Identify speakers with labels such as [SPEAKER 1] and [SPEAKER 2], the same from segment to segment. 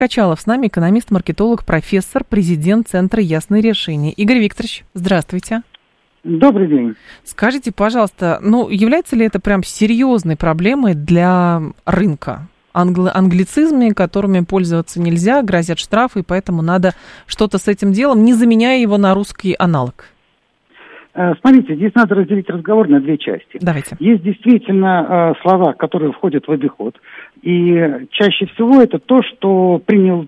[SPEAKER 1] Качалов с нами, экономист, маркетолог, профессор, президент Центра «Ясные решения». Игорь Викторович, здравствуйте.
[SPEAKER 2] Добрый день.
[SPEAKER 1] Скажите, пожалуйста, является ли это прям серьезной проблемой для рынка? Англицизмы, которыми пользоваться нельзя, грозят штрафы, и поэтому надо что-то с этим делом, не заменяя его на русский аналог.
[SPEAKER 2] Смотрите, здесь надо разделить разговор на две части.
[SPEAKER 1] Давайте.
[SPEAKER 2] Есть действительно слова, которые входят в обиход, и чаще всего это то, что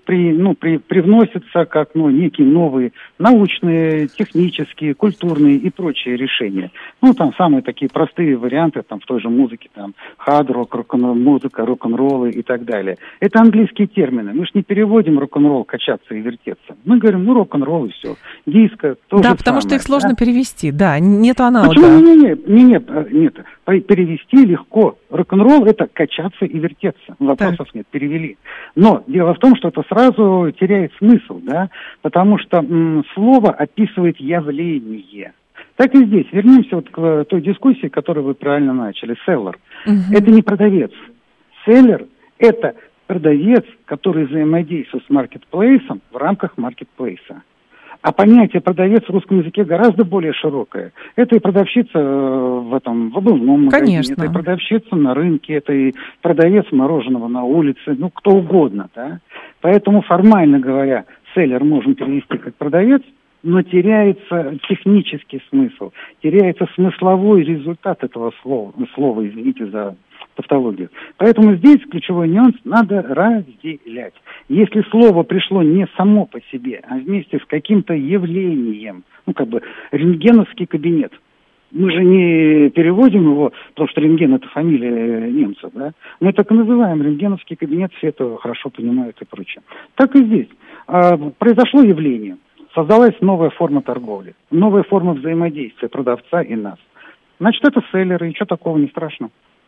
[SPEAKER 2] привносится как некие новые научные, технические, культурные и прочие решения. Там самые такие простые варианты, в той же музыке, хард-рок, рок-н-ролл, музыка, рок-н-роллы и так далее. Это английские термины. Мы же не переводим рок-н-ролл качаться и вертеться. Мы говорим, рок-н-ролл и все. Диско тоже
[SPEAKER 1] да, потому что их сложно перевести. Да, нет аналога.
[SPEAKER 2] Почему? Нет. Перевести легко. Рок-н-ролл – это качаться и вертеться. Вопросов нет, перевели. Но дело в том, что это сразу теряет смысл, да, потому что слово описывает явление. Так и здесь. Вернемся к той дискуссии, которую вы правильно начали. Селлер. Это не продавец. Селлер – это продавец, который взаимодействует с маркетплейсом в рамках маркетплейса. А понятие продавец в русском языке гораздо более широкое. Это и продавщица в обувном магазине, это и продавщица на рынке, это и продавец мороженого на улице, кто угодно, да. Поэтому, формально говоря, селлер можем перевести как продавец, но теряется технический смысл, теряется смысловой результат этого слова, извините за тавтологию. Поэтому здесь ключевой нюанс надо разделять. Если слово пришло не само по себе, а вместе с каким-то явлением, рентгеновский кабинет, мы же не переводим его, потому что рентген – это фамилия немцев, да? Мы так и называем рентгеновский кабинет, все это хорошо понимают и прочее. Так и здесь. Произошло явление, создалась новая форма торговли, новая форма взаимодействия продавца и нас. Значит, это селлеры, и что такого, не страшно.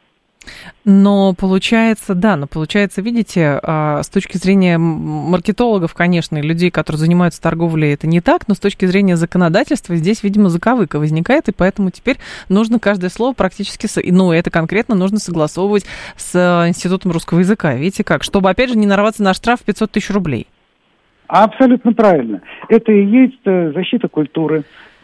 [SPEAKER 1] Но получается, видите, с точки зрения маркетологов, конечно, и людей, которые занимаются торговлей, это не так, но с точки зрения законодательства здесь, видимо, заковыка возникает, и поэтому теперь нужно каждое слово практически, это конкретно нужно согласовывать с Институтом русского языка. Видите как? Чтобы, опять же, не нарваться на штраф в 500 тысяч рублей.
[SPEAKER 2] Абсолютно правильно. Это и есть защита культуры.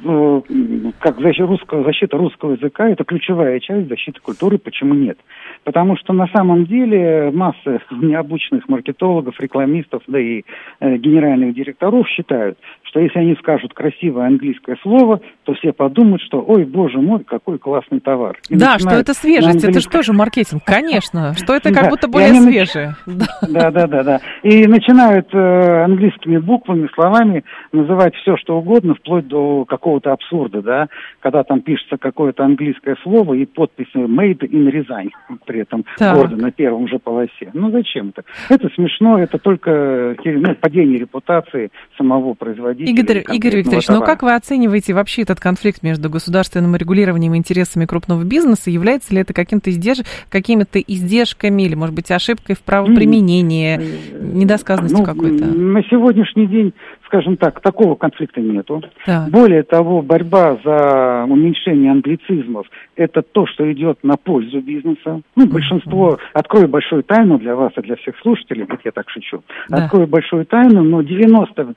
[SPEAKER 2] Как защита русского языка, это ключевая часть защиты культуры, почему нет? Потому что на самом деле масса необученных маркетологов, рекламистов, да и генеральных директоров считают, что если они скажут красивое английское слово, то все подумают, что ой, боже мой, какой классный товар. И
[SPEAKER 1] да, что это свежесть, это же тоже маркетинг, конечно, что это как будто более свежее.
[SPEAKER 2] Да. И начинают английскими буквами, словами называть все, что угодно, вплоть до какого-то абсурда, да, когда там пишется какое-то английское слово и подпись «Made in Рязань», при этом города на первом же полосе. Зачем это? Это смешно, это только падение репутации самого производителя.
[SPEAKER 1] Игорь Викторович, как вы оцениваете вообще этот конфликт между государственным регулированием и интересами крупного бизнеса? Является ли это какими-то издержками или, может быть, ошибкой в правоприменении, недосказанностью какой-то?
[SPEAKER 2] На сегодняшний день, скажем так, такого конфликта нету.
[SPEAKER 1] Так.
[SPEAKER 2] Более того, борьба за уменьшение англицизмов – это то, что идет на пользу бизнеса. Большинство, открою большую тайну для вас и для всех слушателей, я так шучу, открою большую тайну, но 95%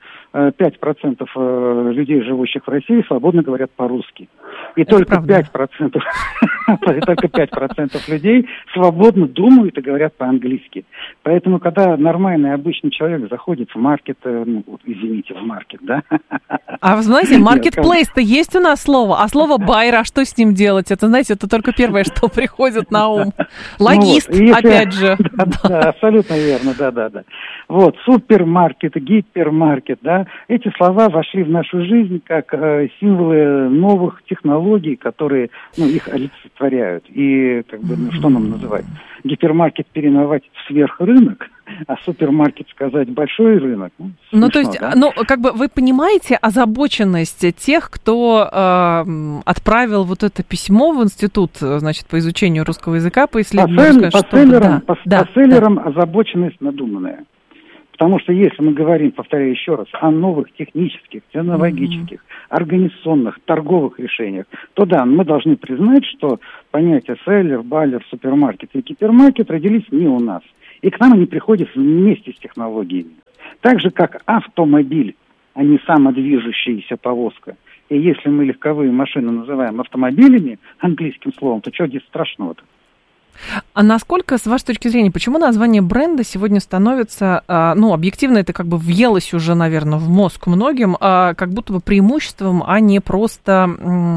[SPEAKER 2] людей, живущих в России, свободно говорят по-русски. И только 5% людей свободно думают и говорят по-английски. Поэтому, когда нормальный, обычный человек заходит в маркет, в маркет, да?
[SPEAKER 1] А вы знаете, маркетплейс-то есть у нас слово, а слово байер, а что с ним делать? Это, знаете, это только первое, что приходит на ум. Логист, опять же.
[SPEAKER 2] Да, абсолютно верно, да. Супермаркет, гипермаркет, да, эти слова вошли в нашу жизнь как символы новых технологий, которые, их олицетворяют. И, что нам называть? Гипермаркет переименовать в сверхрынок, а супермаркет сказать большой рынок.
[SPEAKER 1] Вы понимаете озабоченность тех, кто отправил вот это письмо в институт, по изучению русского языка, по исследованию.
[SPEAKER 2] По селлерам озабоченность надуманная. Потому что если мы говорим, повторяю еще раз, о новых технических, технологических, организационных, торговых решениях, то да, мы должны признать, что понятия селлер, байлер, супермаркет и гипермаркет родились не у нас. И к нам они приходят вместе с технологиями. Так же, как автомобиль, а не самодвижущаяся повозка. И если мы легковые машины называем автомобилями, английским словом, то что здесь страшного-то?
[SPEAKER 1] А насколько, с вашей точки зрения, почему название бренда сегодня становится, объективно это как бы въелось уже, наверное, в мозг многим, как будто бы преимуществом, а не просто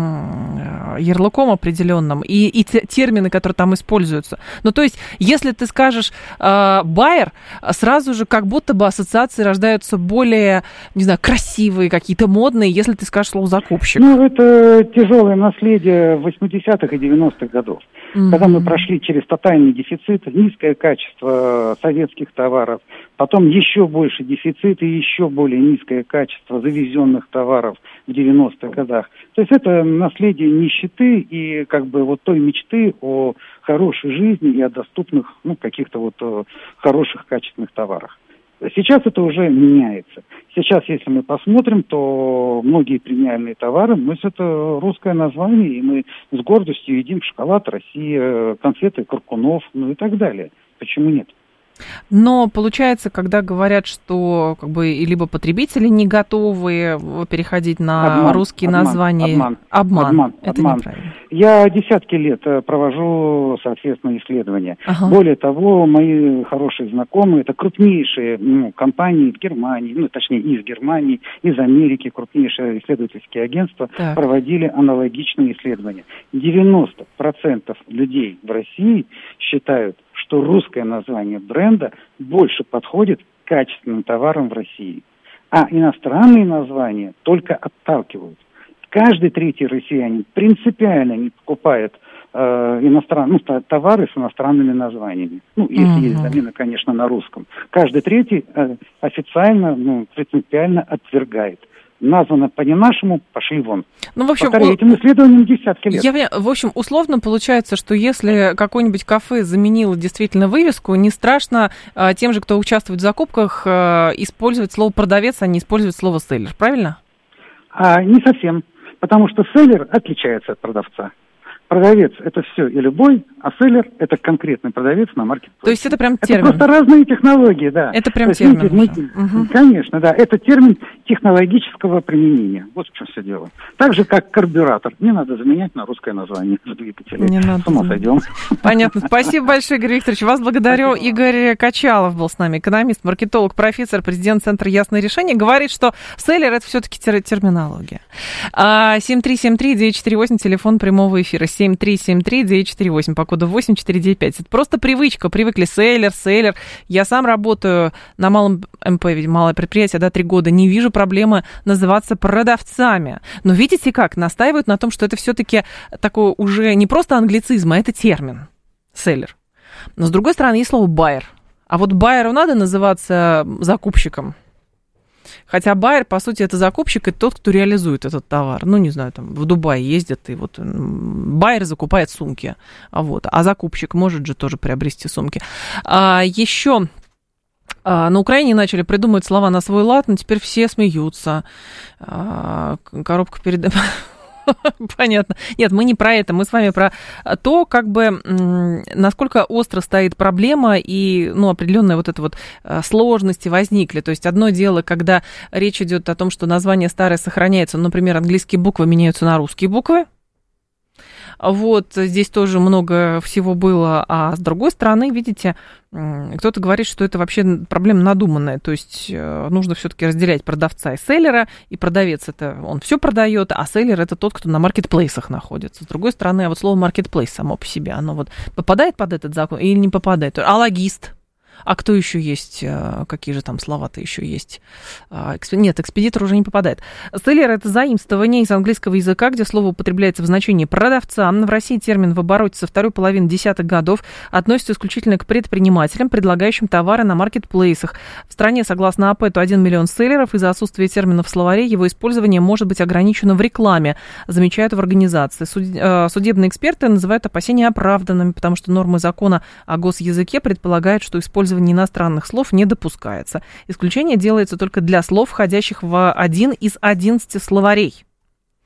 [SPEAKER 1] ярлыком определенным, и термины, которые там используются. Ну, то есть, если ты скажешь «байер», сразу же как будто бы ассоциации рождаются более, не знаю, красивые, какие-то модные, если ты скажешь слово «закупщик».
[SPEAKER 2] Ну, это тяжелое наследие 80-х и 90-х годов, когда мы прошли через тотальный дефицит, низкое качество советских товаров, потом еще больше дефицит и еще более низкое качество завезенных товаров в 90-х годах. То есть это наследие нищеты и как бы вот той мечты о хорошей жизни и о доступных, каких-то вот хороших качественных товарах. Сейчас это уже меняется. Сейчас, если мы посмотрим, то многие премиальные товары носят русское название, и мы с гордостью едим шоколад России, конфеты Каркунов, и так далее. Почему нет?
[SPEAKER 1] Но получается, когда говорят, что как бы либо потребители не готовы переходить на русские названия. Обман. Это неправильно.
[SPEAKER 2] Я десятки лет провожу, соответственно, исследования. Более того, мои хорошие знакомые, это крупнейшие компании в Германии, точнее из Германии, из Америки, крупнейшие исследовательские агентства проводили аналогичные исследования. 90% людей в России считают, что русское название бренда больше подходит к качественным товарам в России. А иностранные названия только отталкивают. Каждый третий россиянин принципиально не покупает товары с иностранными названиями. Если есть замена, конечно, на русском. Каждый третий официально, принципиально отвергает. Названо по-не-нашему, пошли вон.
[SPEAKER 1] В общем,
[SPEAKER 2] повторяю, этим исследованиям десятки лет.
[SPEAKER 1] В общем, условно получается, что если какое-нибудь кафе заменило действительно вывеску, не страшно тем же, кто участвует в закупках, использовать слово «продавец», а не использовать слово «селлер», правильно?
[SPEAKER 2] Не совсем, потому что селлер отличается от продавца. Продавец – это все и любой, а селлер – это конкретный продавец на маркетплейсе.
[SPEAKER 1] То есть это прям термин?
[SPEAKER 2] Это просто разные технологии, да.
[SPEAKER 1] Это прям термин.
[SPEAKER 2] Конечно, да. Это термин технологического применения. Вот в чем все дело. Так же, как карбюратор. Не надо заменять на русское название двигателя. Не надо. С ума сойдем.
[SPEAKER 1] Понятно. Спасибо большое, Игорь Викторович. Вас благодарю. Спасибо. Игорь Качалов был с нами, экономист, маркетолог, профессор, президент Центра «Ясное решение». Говорит, что селлер – это все-таки терминология. 7373948, телефон прямого эфира. 7373948 по коду 8495. Это просто привычка. Привыкли селлер. Я сам работаю на малом МП, малое предприятие, 3 года. Не вижу проблемы называться продавцами. Но видите как? Настаивают на том, что это все-таки такой уже не просто англицизм, а это термин. Селлер. Но с другой стороны, есть слово байер. А вот байеру надо называться закупщиком. Хотя байер, по сути, это закупщик и тот, кто реализует этот товар. Не знаю, там в Дубае ездят, и вот байер закупает сумки. А закупщик может же тоже приобрести сумки. Еще на Украине начали придумывать слова на свой лад, но теперь все смеются. Коробка перед... Понятно. Нет, мы не про это. Мы с вами про то, насколько остро стоит проблема и, определенные вот это вот сложности возникли. То есть одно дело, когда речь идет о том, что название старое сохраняется, например, английские буквы меняются на русские буквы. Здесь тоже много всего было. А с другой стороны, видите, кто-то говорит, что это вообще проблема надуманная. То есть нужно все-таки разделять продавца и селлера. И продавец это он все продает, а селлер это тот, кто на маркетплейсах находится. С другой стороны, слово маркетплейс само по себе, оно попадает под этот закон или не попадает? А логист? А кто еще есть? Какие же там слова-то еще есть? Нет, экспедитор уже не попадает. Селлер – это заимствование из английского языка, где слово употребляется в значении продавца. В России термин в обороте со второй половины десятых годов относится исключительно к предпринимателям, предлагающим товары на маркетплейсах. В стране, согласно АПЭТу, 1 миллион селлеров. Из-за отсутствия термина в словаре его использование может быть ограничено в рекламе, замечают в организации. Судебные эксперты называют опасения оправданными, потому что нормы закона о госязыке предполагают, что использование иностранных слов не допускается. Исключение делается только для слов, входящих в один из 11 словарей.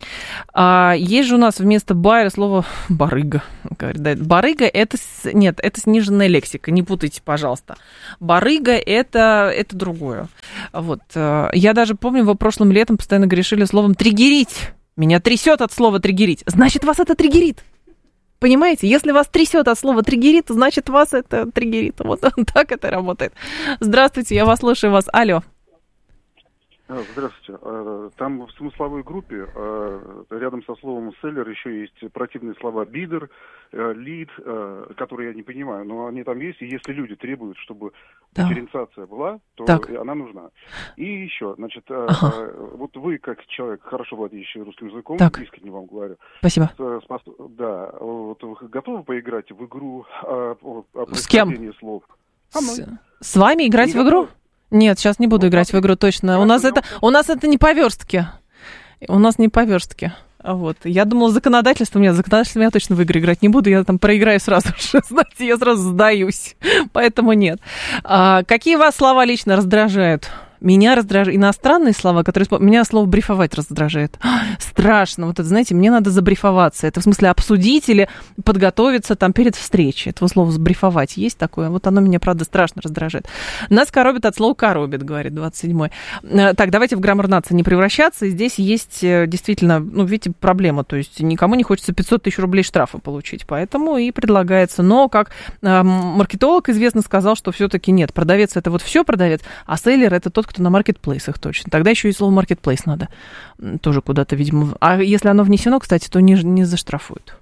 [SPEAKER 1] Есть же у нас вместо байера слово барыга. Барыга это сниженная лексика, не путайте, пожалуйста. Барыга это другое. Вот. Я даже помню, вы прошлым летом постоянно грешили словом триггерить. Меня трясет от слова триггерить. Значит, вас это триггерит. Понимаете, если вас трясет от слова триггерит, значит, вас это триггерит. Вот так это работает. Здравствуйте, я вас слушаю, вас. Алло.
[SPEAKER 3] Здравствуйте. Там в смысловой группе рядом со словом селлер еще есть противные слова бидер, лид, которые я не понимаю, но они там есть, и если люди требуют, чтобы дифференциация была, то она нужна. И еще, значит, вот вы, как человек, хорошо владеющий русским языком, искренне вам говорю.
[SPEAKER 1] Спасибо.
[SPEAKER 3] Да, вот вы готовы поиграть в игру о
[SPEAKER 1] с кем?
[SPEAKER 3] Слов?
[SPEAKER 1] С вами играть в игру? Нет, сейчас не буду играть в игру, точно. У нас это не по верстке. У нас не по верстке. Вот. Я думала, законодательством я точно в игры играть не буду. Я там проиграю сразу же. Знаете, я сразу сдаюсь. Поэтому нет. Какие вас слова лично раздражают? Меня раздражают иностранные слова, которые... Меня слово брифовать раздражает. Страшно. Вот это, знаете, мне надо забрифоваться. Это в смысле обсудить или подготовиться там перед встречей. Этого слова забрифовать есть такое? Вот оно меня, правда, страшно раздражает. Нас коробит от слова коробит, говорит 27-й. Так, давайте в граммар нации не превращаться. Здесь есть действительно, видите, проблема. То есть никому не хочется 500 тысяч рублей штрафа получить. Поэтому и предлагается. Но, как маркетолог известно сказал, что все-таки нет. Продавец — это вот все продавец, а селлер — это тот, кто на маркетплейсах точно. Тогда еще и слово маркетплейс надо тоже куда-то, видимо. А если оно внесено, кстати, то не заштрафуют.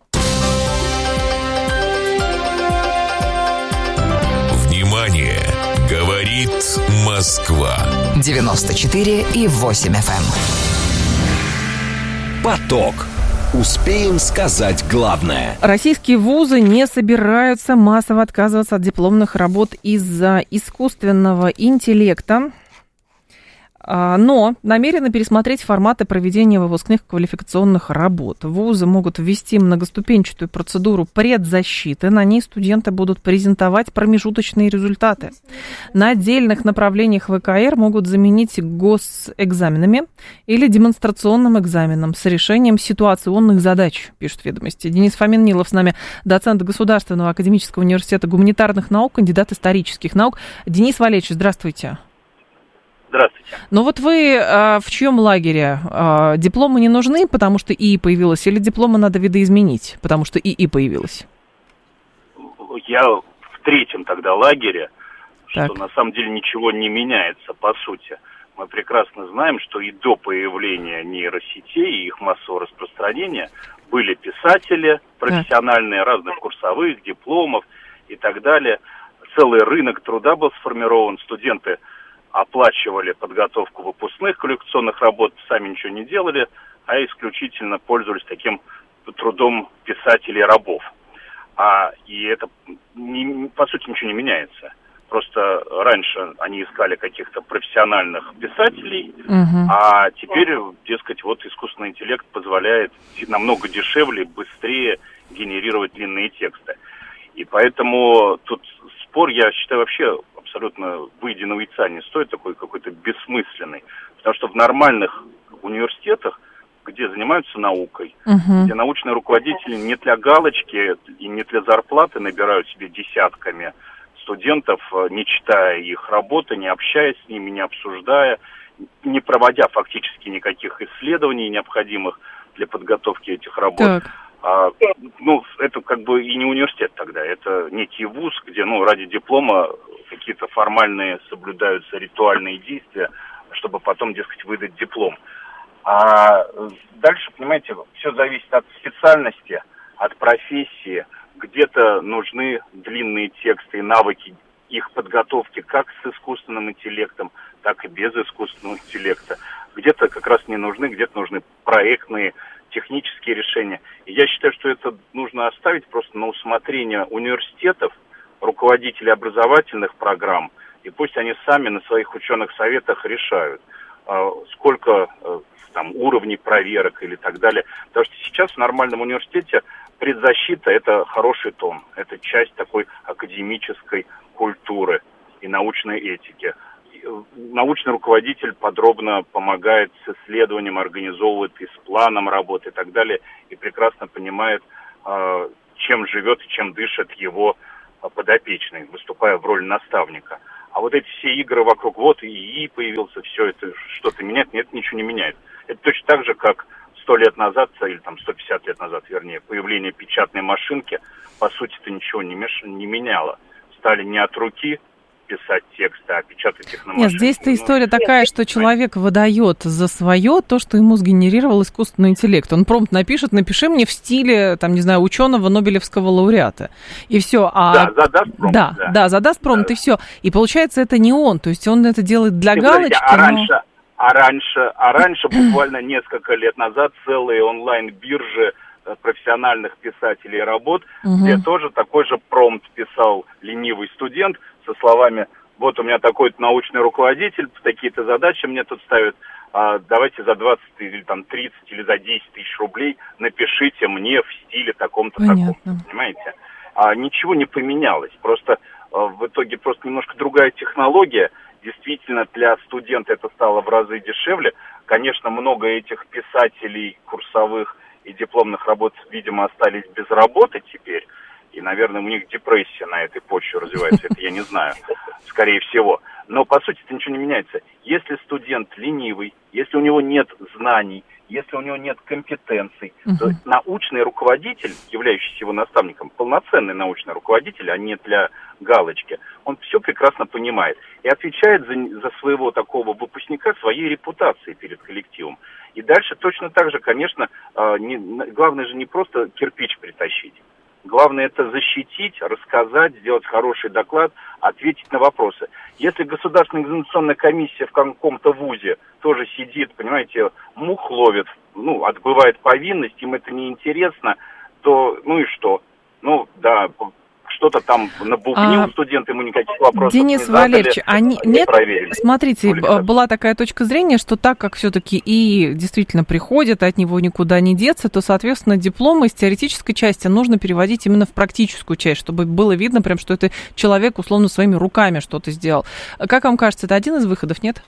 [SPEAKER 4] Внимание! Говорит Москва.
[SPEAKER 5] 94,8 FM.
[SPEAKER 4] Поток. Успеем сказать главное.
[SPEAKER 1] Российские вузы не собираются массово отказываться от дипломных работ из-за искусственного интеллекта, но намерены пересмотреть форматы проведения выпускных квалификационных работ. Вузы могут ввести многоступенчатую процедуру предзащиты. На ней студенты будут презентовать промежуточные результаты. На отдельных направлениях ВКР могут заменить госэкзаменами или демонстрационным экзаменом с решением ситуационных задач, пишут «Ведомости». Денис Фомин-Нилов с нами, доцент Государственного академического университета гуманитарных наук, кандидат исторических наук. Денис Валерьевич, здравствуйте.
[SPEAKER 6] Здравствуйте.
[SPEAKER 1] Ну вот вы в чьем лагере? Дипломы не нужны, потому что ИИ появилось, или дипломы надо видоизменить, потому что ИИ появилось?
[SPEAKER 6] Я в третьем тогда лагере,
[SPEAKER 1] так,
[SPEAKER 6] что на самом деле ничего не меняется по сути. Мы прекрасно знаем, что и до появления нейросетей и их массового распространения были писатели профессиональные, разных курсовых, дипломов и так далее. Целый рынок труда был сформирован, студенты оплачивали подготовку выпускных квалификационных работ, сами ничего не делали, а исключительно пользовались таким трудом писателей-рабов. И это, по сути, ничего не меняется. Просто раньше они искали каких-то профессиональных писателей, а теперь, дескать, вот искусственный интеллект позволяет намного дешевле, быстрее генерировать длинные тексты. И поэтому тут спор, я считаю, вообще абсолютно выеденного яйца не стоит, такой какой-то бессмысленный. Потому что в нормальных университетах, где занимаются наукой, где научные руководители не для галочки и не для зарплаты набирают себе десятками студентов, не читая их работы, не общаясь с ними, не обсуждая, не проводя фактически никаких исследований, необходимых для подготовки этих работ. Это как бы и не университет тогда, это некий вуз, где, ради диплома какие-то формальные соблюдаются ритуальные действия, чтобы потом, дескать, выдать диплом. А дальше, понимаете, все зависит от специальности, от профессии. Где-то нужны длинные тексты и навыки их подготовки как с искусственным интеллектом, так и без искусственного интеллекта. Где-то как раз не нужны, где-то нужны проектные, технические решения. И я считаю, что это нужно оставить просто на усмотрение университетов, руководителей образовательных программ, и пусть они сами на своих ученых советах решают, сколько там уровней проверок или так далее. Потому что сейчас в нормальном университете предзащита – это хороший тон, это часть такой академической культуры и научной этики. научный руководитель подробно помогает с исследованием, организовывает и с планом работы и так далее, и прекрасно понимает, чем живет и чем дышит его подопечный, выступая в роли наставника. А вот эти все игры вокруг, вот ИИ появился, все это что-то меняет, нет, ничего не меняет. Это точно так же, как 100 лет назад, или там 150 лет назад, вернее, появление печатной машинки, по сути, это ничего не меняло. Стали не от руки писать тексты, а печатать их на машинке.
[SPEAKER 1] Нет, здесь-то история такая, что человек выдает за свое то, что ему сгенерировал искусственный интеллект. Он промпт напишет, напиши мне в стиле, там, не знаю, ученого Нобелевского лауреата. И все.
[SPEAKER 6] Да, задаст промпт.
[SPEAKER 1] Да, задаст промпт, да. И все. И получается, это не он. То есть он это делает для галочки.
[SPEAKER 6] А раньше, буквально несколько лет назад, целые онлайн-биржи профессиональных писателей работ, где тоже такой же промпт писал ленивый студент со словами: вот у меня такой-то научный руководитель, такие-то задачи мне тут ставят, давайте за 20 или там 30 или за 10 тысяч рублей напишите мне в стиле таком-то, таком-то, понимаете? Ничего не поменялось, просто в итоге просто немножко другая технология. Действительно, для студента это стало в разы дешевле. Конечно, много этих писателей курсовых и дипломных работ, видимо, остались без работы теперь. И, наверное, у них депрессия на этой почве развивается, это я не знаю, скорее всего. Но, по сути, это ничего не меняется. Если студент ленивый, если у него нет знаний, если у него нет компетенций, то научный руководитель, являющийся его наставником, полноценный научный руководитель, а не для галочки, он все прекрасно понимает и отвечает за своего такого выпускника своей репутацией перед коллективом. И дальше точно так же, конечно, главное же не просто кирпич притащить. Главное это защитить, рассказать, сделать хороший доклад, ответить на вопросы. Если государственная экзаменационная комиссия в каком-то вузе тоже сидит, понимаете, мух ловит, отбывает повинность, им это неинтересно, то и что? Да, что-то там набубнил студент, ему никаких вопросов
[SPEAKER 1] Денис
[SPEAKER 6] не задали.
[SPEAKER 1] Валерьевич, нет,
[SPEAKER 6] проверили.
[SPEAKER 1] Смотрите, была такая точка зрения, что так как все-таки и действительно приходит, от него никуда не деться, то, соответственно, дипломы из теоретической части нужно переводить именно в практическую часть, чтобы было видно прям, что это человек условно своими руками что-то сделал. Как вам кажется, это один из выходов, нет?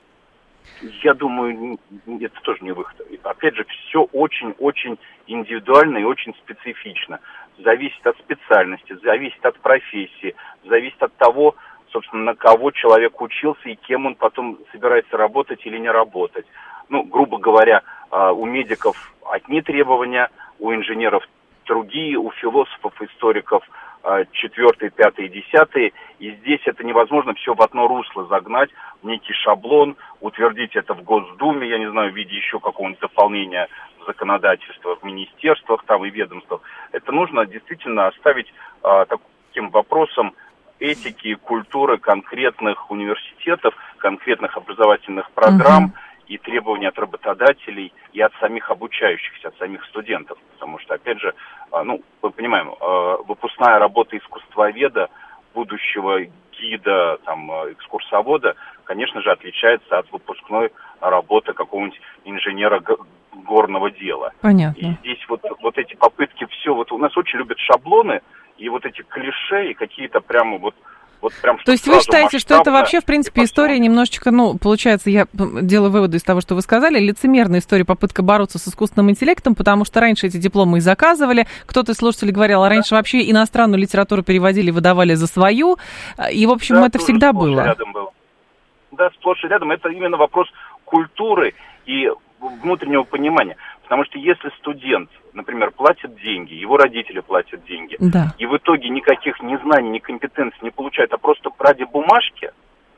[SPEAKER 6] Я думаю, это тоже не выход. Опять же, все очень-очень индивидуально и очень специфично. Зависит от специальности, зависит от профессии, зависит от того, собственно, на кого человек учился и кем он потом собирается работать или не работать. Грубо говоря, у медиков одни требования, у инженеров другие, у философов, историков 4, 5, 10. И здесь это невозможно все в одно русло загнать, в некий шаблон, утвердить это в Госдуме, я не знаю, в виде еще какого-нибудь дополнения законодательства в министерствах там и ведомствах. Это нужно действительно оставить таким вопросом этики и культуры конкретных университетов, конкретных образовательных программ и требований от работодателей и от самих обучающихся, от самих студентов. Потому что, опять же, мы понимаем, выпускная работа искусствоведа, будущего гида, экскурсовода, конечно же, отличается от выпускной работы какого-нибудь инженера горного дела.
[SPEAKER 1] Понятно.
[SPEAKER 6] И здесь вот эти попытки, все, у нас очень любят шаблоны, и вот эти клише, и какие-то прямо прям...
[SPEAKER 1] То есть вы считаете, что это вообще, в принципе, история немножечко, получается, я делаю выводы из того, что вы сказали, лицемерная история, попытка бороться с искусственным интеллектом, потому что раньше эти дипломы и заказывали, кто-то из слушателей говорил, раньше вообще иностранную литературу переводили, выдавали за свою, и, в общем, это всегда было.
[SPEAKER 6] Да, сплошь и рядом. Это именно вопрос культуры и внутреннего понимания. Потому что если студент, например, платит деньги, его родители платят деньги,
[SPEAKER 1] да,
[SPEAKER 6] и в итоге никаких ни знаний, ни компетенций не получает, а просто ради бумажки,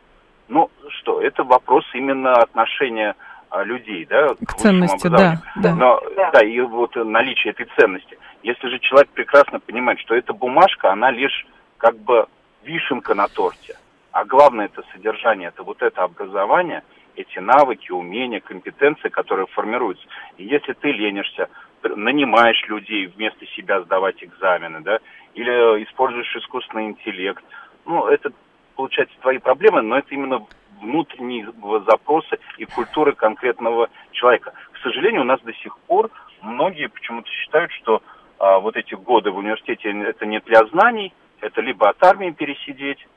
[SPEAKER 6] это вопрос именно отношения людей, да,
[SPEAKER 1] к ценности, да.
[SPEAKER 6] И наличие этой ценности. Если же человек прекрасно понимает, что эта бумажка, она лишь как бы вишенка на торте, а главное это содержание, это это образование, эти навыки, умения, компетенции, которые формируются. И если ты ленишься, нанимаешь людей вместо себя сдавать экзамены, да, или используешь искусственный интеллект, это получается твои проблемы, но это именно внутренние запросы и культуры конкретного человека. К сожалению, у нас до сих пор многие почему-то считают, что эти годы в университете это не для знаний, это либо от армии пересидеть,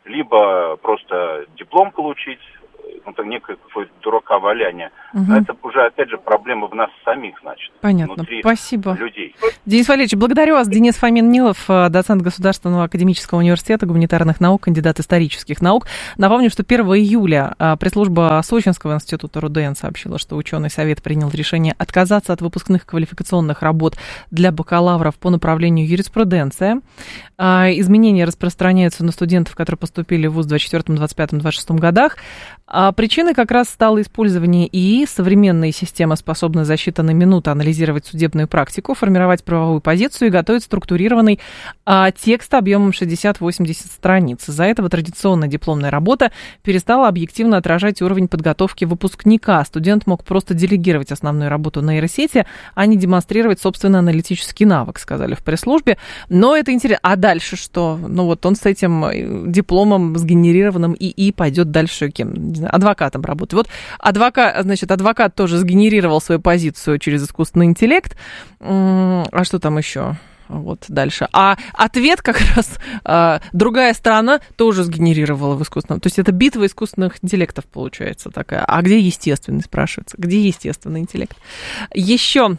[SPEAKER 6] либо просто диплом получить, это некое какое-то дурака-валяние. Но это уже, опять же, проблема в нас самих, значит.
[SPEAKER 1] Понятно,
[SPEAKER 6] внутри
[SPEAKER 1] спасибо.
[SPEAKER 6] Людей.
[SPEAKER 1] Денис Валерьевич, благодарю вас. Денис Фомин-Нилов, доцент Государственного академического университета гуманитарных наук, кандидат исторических наук. Напомню, что 1 июля пресс-служба Сочинского института РУДН сообщила, что ученый совет принял решение отказаться от выпускных квалификационных работ для бакалавров по направлению юриспруденция. Изменения распространяются на студентов, которые поступили в ВУЗ в 2024, 2025, 2026 годах. Причиной как раз стало использование ИИ. Современные системы способны за считанные минуты анализировать судебную практику, формировать правовую позицию и готовить структурированный текст объемом 60-80 страниц. Из-за этого традиционная дипломная работа перестала объективно отражать уровень подготовки выпускника. Студент мог просто делегировать основную работу нейросети, а не демонстрировать собственный аналитический навык, сказали в пресс-службе. Но это интересно. А дальше что? Ну вот он с этим дипломом сгенерированным ИИ пойдет дальше кем? Не знаю, адвокатом работать. Вот адвокат тоже сгенерировал свою позицию через искусственный интеллект. А что там еще? Вот дальше. А ответ как раз другая сторона тоже сгенерировала в искусственном. То есть это битва искусственных интеллектов получается такая. А где естественный, спрашивается? Где естественный интеллект? Еще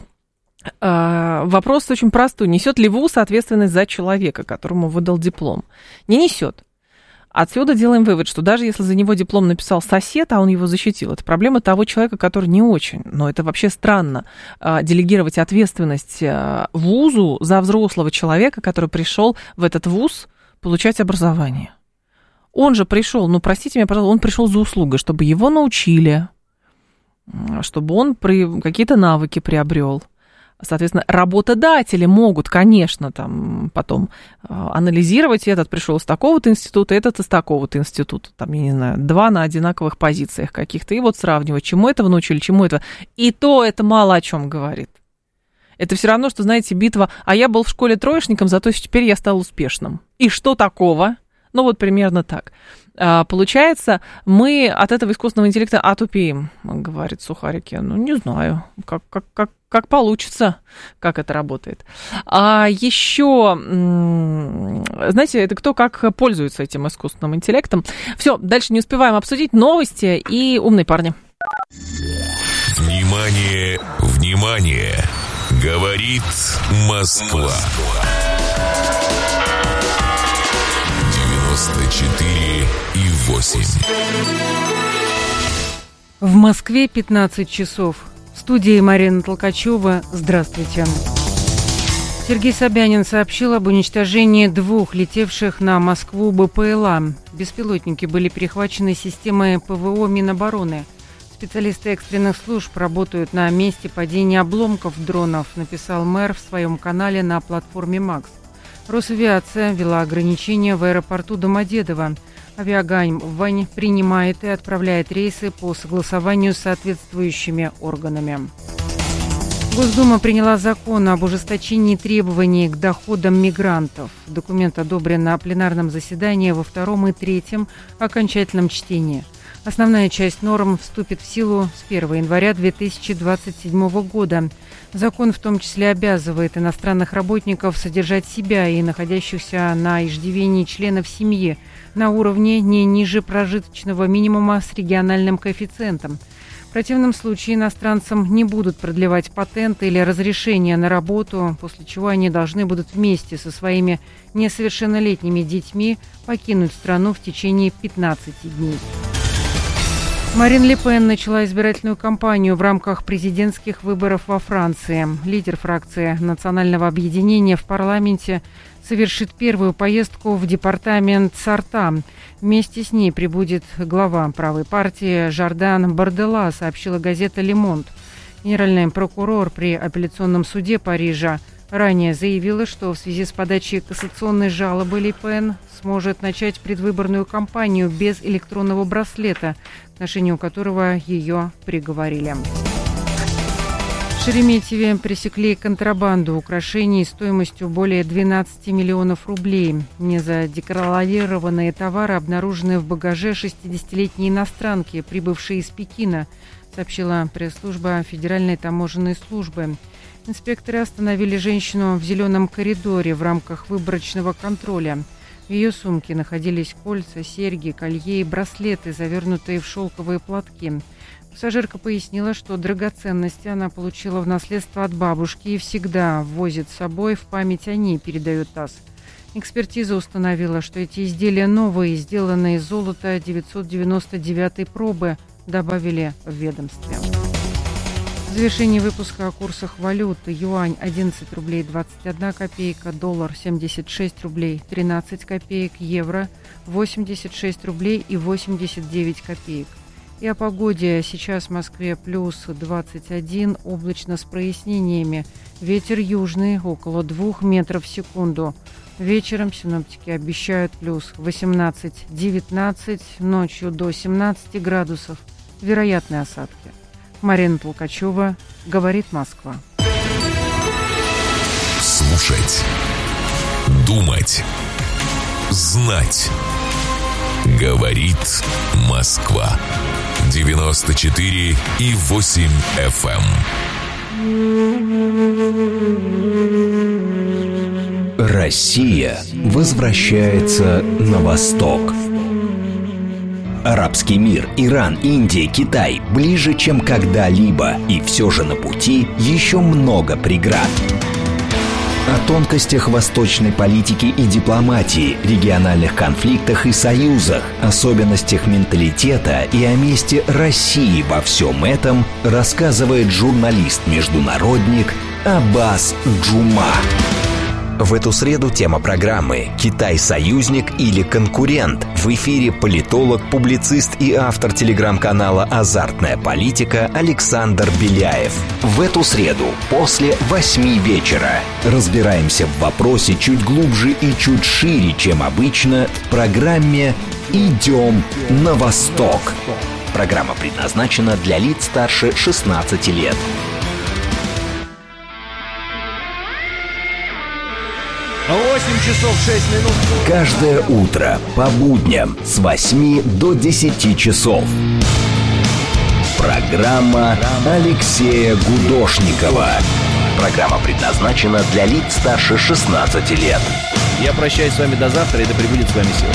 [SPEAKER 1] вопрос очень простой. Несет ли ВУЗ ответственность за человека, которому выдал диплом? Не несет. Отсюда делаем вывод, что даже если за него диплом написал сосед, а он его защитил, это проблема того человека, который не очень. Но это вообще странно, делегировать ответственность вузу за взрослого человека, который пришел в этот вуз получать образование. Он же пришел, простите меня, пожалуйста, он пришел за услугой, чтобы его научили, чтобы он какие-то навыки приобрел. Соответственно, работодатели могут, конечно, там потом анализировать, этот пришел из такого-то института, этот из такого-то института, там, я не знаю, 2 на одинаковых позициях каких-то, и вот сравнивать, чему этого научили, чему этого. И то это мало о чем говорит. Это все равно, что, знаете, битва, а я был в школе троечником, зато теперь я стал успешным. И что такого? Ну, вот примерно так. Получается, мы от этого искусственного интеллекта отупеем, говорит Сухарики. Не знаю, как получится, как это работает. А еще, знаете, это кто как пользуется этим искусственным интеллектом. Все, дальше не успеваем обсудить новости и умные парни.
[SPEAKER 4] Внимание, внимание! Говорит Москва. 94,8.
[SPEAKER 5] В Москве 15 часов. В студии Марина Толкачева. Здравствуйте. Сергей Собянин сообщил об уничтожении 2 летевших на Москву БПЛА. Беспилотники были перехвачены системой ПВО Минобороны. Специалисты экстренных служб работают на месте падения обломков дронов, написал мэр в своем канале на платформе «Макс». Росавиация ввела ограничения в аэропорту Домодедово. Авиагавань принимает и отправляет рейсы по согласованию с соответствующими органами. Госдума приняла закон об ужесточении требований к доходам мигрантов. Документ одобрен на пленарном заседании во 2 и 3 окончательном чтении. Основная часть норм вступит в силу с 1 января 2027 года. Закон в том числе обязывает иностранных работников содержать себя и находящихся на иждивении членов семьи на уровне не ниже прожиточного минимума с региональным коэффициентом. В противном случае иностранцам не будут продлевать патенты или разрешения на работу, после чего они должны будут вместе со своими несовершеннолетними детьми покинуть страну в течение 15 дней. Марин Ле Пен начала избирательную кампанию в рамках президентских выборов во Франции. Лидер фракции Национального объединения в парламенте совершит первую поездку в департамент Сарта. Вместе с ней прибудет глава правой партии Жордан Бардella, сообщила газета «Ле Монд». Генеральный прокурор при апелляционном суде Парижа ранее заявила, что в связи с подачей кассационной жалобы Ле Пен сможет начать предвыборную кампанию без электронного браслета, к ношению которого ее приговорили. В Шереметьеве пресекли контрабанду украшений стоимостью более 12 миллионов рублей. Незадекларированные товары обнаружены в багаже 60-летней иностранки, прибывшей из Пекина, сообщила пресс-служба Федеральной таможенной службы. Инспекторы остановили женщину в зеленом коридоре в рамках выборочного контроля. В ее сумке находились кольца, серьги, колье и браслеты, завернутые в шелковые платки. Пассажирка пояснила, что драгоценности она получила в наследство от бабушки и всегда возит с собой, в память о ней передает ТАСС. Экспертиза установила, что эти изделия новые, сделанные из золота 999-й пробы, добавили в ведомстве. В завершении выпуска о курсах валют. Юань 11 рублей 21 копейка, доллар 76 рублей 13 копеек, евро 86 рублей и 89 копеек. И о погоде. Сейчас в Москве плюс 21, облачно с прояснениями. Ветер южный около 2 метров в секунду. Вечером синоптики обещают плюс 18-19, ночью до 17 градусов. Вероятны осадки. Марина Толкачева, говорит Москва.
[SPEAKER 4] Слушать, думать, знать. Говорит Москва. 94,8 FM.
[SPEAKER 7] Россия возвращается на восток. Арабский мир, Иран, Индия, Китай ближе, чем когда-либо. И все же на пути еще много преград. О тонкостях восточной политики и дипломатии, региональных конфликтах и союзах, особенностях менталитета и о месте России во всем этом рассказывает журналист-международник Аббас Джума. В эту среду тема программы «Китай – союзник или конкурент». В эфире политолог, публицист и автор телеграм-канала «Азартная политика» Александр Беляев. В эту среду после 8 вечера разбираемся в вопросе чуть глубже и чуть шире, чем обычно, в программе «Идем на восток». Программа предназначена для лиц старше 16 лет.
[SPEAKER 8] 8 часов 6 минут.
[SPEAKER 7] Каждое утро по будням с 8 до 10 часов. Программа Алексея Гудошникова. Программа предназначена для лиц старше 16 лет.
[SPEAKER 8] Я прощаюсь с вами до завтра, и да пребудет с вами сила.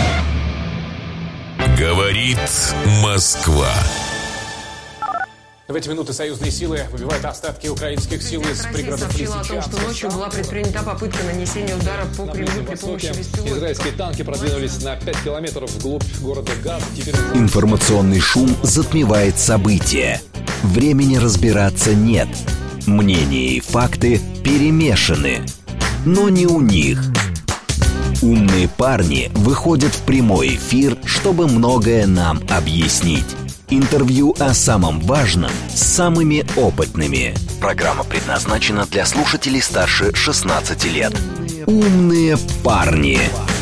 [SPEAKER 4] Говорит Москва.
[SPEAKER 9] В эти минуты союзные силы выбивают остатки украинских сил из пригородов
[SPEAKER 10] сообщила о том, что ночью была предпринята попытка нанесения удара по Кремлю при помощи беспилотников.
[SPEAKER 9] Израильские танки продвинулись на 5 километров вглубь города Газ.
[SPEAKER 7] Информационный шум затмевает события. Времени разбираться нет. Мнения и факты перемешаны. Но не у них. Умные парни выходят в прямой эфир, чтобы многое нам объяснить. Интервью о самом важном с самыми опытными. Программа предназначена для слушателей старше 16 лет. Умные парни.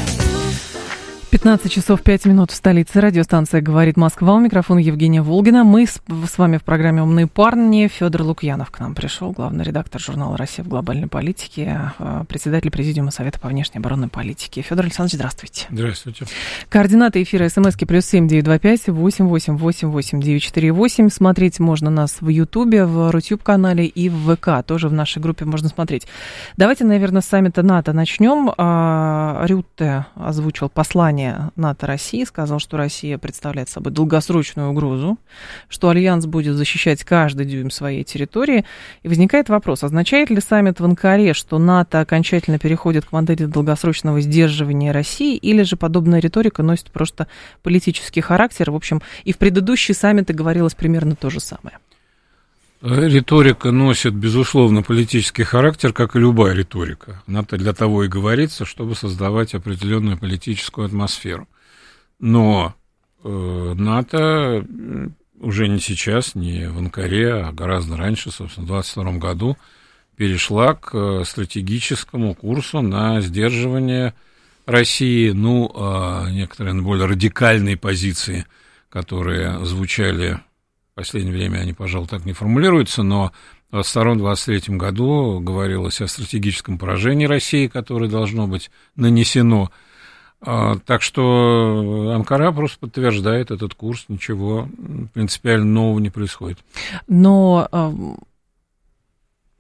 [SPEAKER 1] 15 часов 5 минут в столице. Радиостанция «Говорит Москва». У микрофона Евгения Волгина. Мы с вами в программе «Умные парни». Федор Лукьянов к нам пришел, главный редактор журнала «Россия в глобальной политике», председатель Президиума Совета по внешней оборонной политике. Федор Александрович, здравствуйте.
[SPEAKER 11] Здравствуйте.
[SPEAKER 1] Координаты эфира СМСки +7 925 888 8948. Смотреть можно нас в Ютубе, в Рутюб-канале и в ВК. Тоже в нашей группе можно смотреть. Давайте, наверное, с саммита НАТО начнем. Рютте озвучил послание НАТО России, сказал, что Россия представляет собой долгосрочную угрозу, что Альянс будет защищать каждый дюйм своей территории. И возникает вопрос, означает ли саммит в Анкаре, что НАТО окончательно переходит к модели долгосрочного сдерживания России, или же подобная риторика носит просто политический характер? В общем, и в предыдущие саммиты говорилось примерно то же самое.
[SPEAKER 11] Риторика носит, безусловно, политический характер, как и любая риторика. НАТО для того и говорится, чтобы создавать определенную политическую атмосферу. Но НАТО уже не сейчас, не в Анкаре, а гораздо раньше, собственно, в 2022 году, перешла к стратегическому курсу на сдерживание России. Некоторые более радикальные позиции, которые звучали в последнее время, они, пожалуй, так не формулируются, но в 2022-2023 году говорилось о стратегическом поражении России, которое должно быть нанесено. Так что Анкара просто подтверждает этот курс, ничего принципиально нового не происходит.
[SPEAKER 1] Но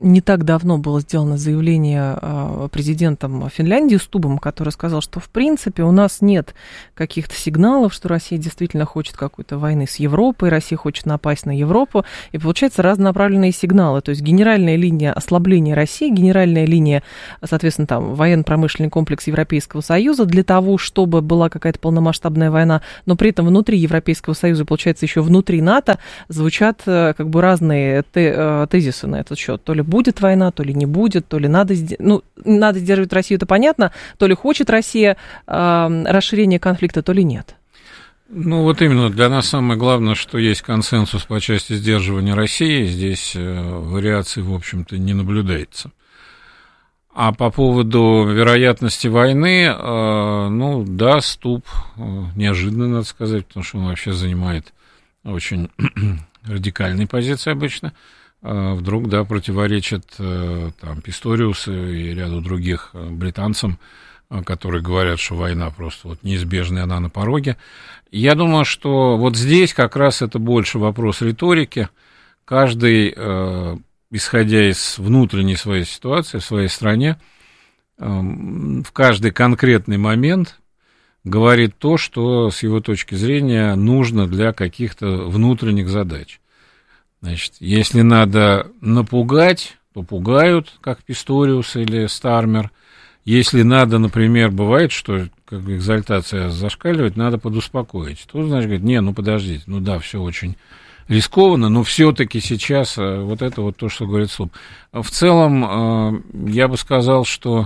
[SPEAKER 1] не так давно было сделано заявление президентом Финляндии Стубом, который сказал, что в принципе у нас нет каких-то сигналов, что Россия действительно хочет какой-то войны с Европой, Россия хочет напасть на Европу, и получается разнонаправленные сигналы, то есть генеральная линия ослабления России, генеральная линия, соответственно, там военно-промышленный комплекс Европейского Союза для того, чтобы была какая-то полномасштабная война, но при этом внутри Европейского Союза, получается, еще внутри НАТО звучат как бы разные тезисы на этот счет. То ли будет война, то ли не будет, то ли надо сдерживать Россию, это понятно, то ли хочет Россия расширения конфликта, то ли нет.
[SPEAKER 11] Ну, вот именно, для нас самое главное, что есть консенсус по части сдерживания России, здесь вариаций, в общем-то, не наблюдается. А по поводу вероятности войны, ну, да, Стуб неожиданно, надо сказать, потому что он вообще занимает очень радикальные позиции обычно, вдруг, да, противоречит там Писториусу и ряду других британцам, которые говорят, что война просто вот неизбежная, она на пороге. Я думаю, что вот здесь как раз это больше вопрос риторики. Каждый, исходя из внутренней своей ситуации в своей стране, в каждый конкретный момент говорит то, что с его точки зрения нужно для каких-то внутренних задач. Значит, если надо напугать, то пугают, как Писториус или Стармер. Если надо, например, бывает, что как экзальтация зашкаливает, надо подуспокоить. Тут, значит, говорит, не, ну подождите, ну да, все очень рискованно, но все-таки сейчас вот это вот то, что говорит Стуб. В целом, я бы сказал, что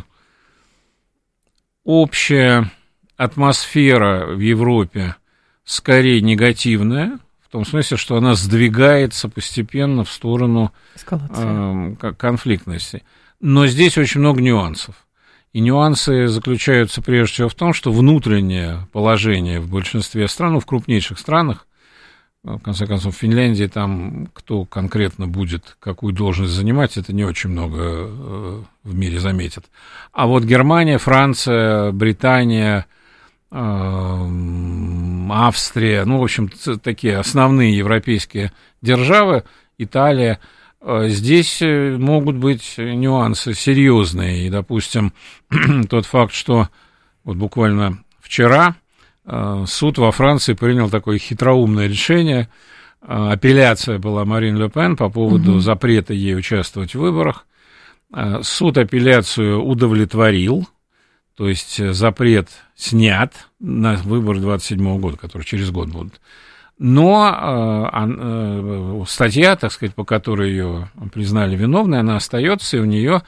[SPEAKER 11] общая атмосфера в Европе скорее негативная, в том смысле, что она сдвигается постепенно в сторону конфликтности. Но здесь очень много нюансов. И нюансы заключаются прежде всего в том, что внутреннее положение в большинстве стран, ну, в крупнейших странах, в конце концов, в Финляндии, там, кто конкретно будет какую должность занимать, это не очень много в мире заметит. А вот Германия, Франция, Британия, Австрия, ну, в общем, такие основные европейские державы, Италия, здесь могут быть нюансы серьезные. И, допустим, тот факт, что вот буквально вчера суд во Франции принял такое хитроумное решение. Апелляция была Марин Ле Пен по поводу запрета ей участвовать в выборах. Суд апелляцию удовлетворил, то есть запрет снят на выборы 27 года, которые через год будут. Но статья, так сказать, по которой ее признали виновной, она остается, и у нее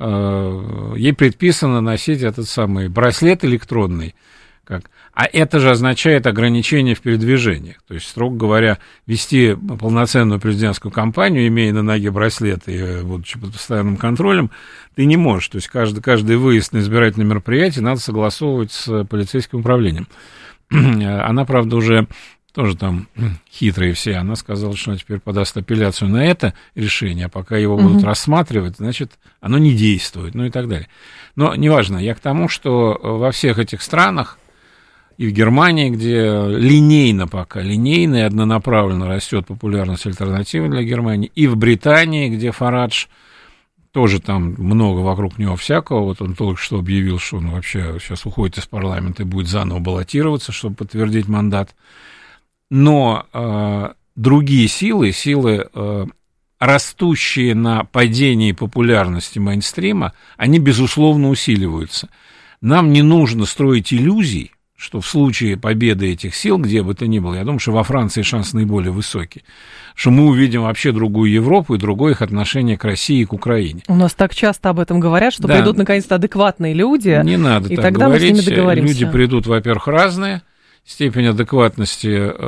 [SPEAKER 11] ей предписано носить этот самый браслет электронный. А это же означает ограничение в передвижениях. То есть, строго говоря, вести полноценную президентскую кампанию, имея на ноге браслет и будучи под постоянным контролем, ты не можешь. То есть, каждый выезд на избирательное мероприятие надо согласовывать с полицейским управлением. Она, правда, уже тоже там хитрые все. Она сказала, что она теперь подаст апелляцию на это решение, а пока его будут рассматривать, значит, оно не действует, ну и так далее. Но неважно, я к тому, что во всех этих странах, и в Германии, где линейно и однонаправленно растет популярность альтернативы для Германии, и в Британии, где Фарадж, тоже там много вокруг него всякого, вот он только что объявил, что он вообще сейчас уходит из парламента и будет заново баллотироваться, чтобы подтвердить мандат. Но другие силы, растущие на падении популярности мейнстрима, они, безусловно, усиливаются. Нам не нужно строить иллюзий, что в случае победы этих сил, где бы то ни было, я думаю, что во Франции шанс наиболее высокий, что мы увидим вообще другую Европу и другое их отношение к России и к Украине.
[SPEAKER 1] У нас так часто об этом говорят, что придут наконец-то адекватные люди.
[SPEAKER 11] Не надо
[SPEAKER 1] и
[SPEAKER 11] так
[SPEAKER 1] тогда
[SPEAKER 11] говорить.
[SPEAKER 1] Мы с ними договоримся.
[SPEAKER 11] Люди придут, во-первых, разные, степень адекватности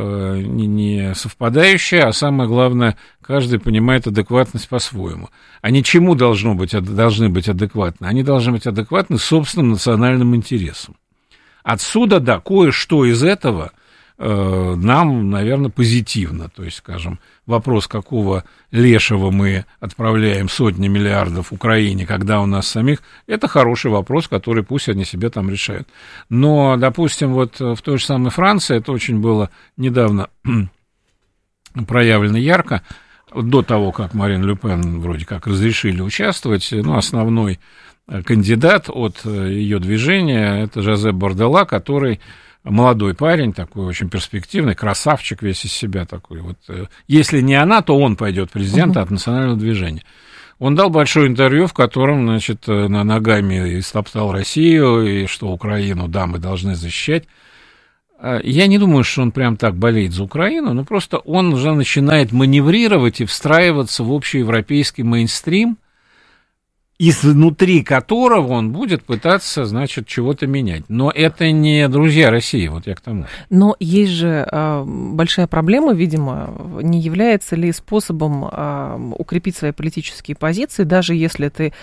[SPEAKER 11] не совпадающая, а самое главное, каждый понимает адекватность по-своему. Они чему должны быть адекватны? Они должны быть адекватны собственным национальным интересам. Отсюда, да, кое-что из этого нам, наверное, позитивно. То есть, скажем, вопрос, какого лешего мы отправляем сотни миллиардов Украине, когда у нас самих, это хороший вопрос, который пусть они себе там решают. Но, допустим, вот в той же самой Франции, это очень было недавно проявлено ярко, до того, как Марин Ле Пен вроде как разрешили участвовать, ну, основной кандидат от ее движения — это Жозеп Бордела, который молодой парень, такой очень перспективный, красавчик весь из себя такой. Вот, если не она, то он пойдет президентом от национального движения. Он дал большое интервью, в котором, значит, ногами истоптал Россию, и что Украину, да, мы должны защищать. Я не думаю, что он прям так болеет за Украину, но просто он уже начинает маневрировать и встраиваться в общеевропейский мейнстрим, изнутри которого он будет пытаться, значит, чего-то менять. Но это не друзья России, вот я к тому.
[SPEAKER 1] Но есть же большая проблема, видимо, не является ли способом укрепить свои политические позиции, даже если ты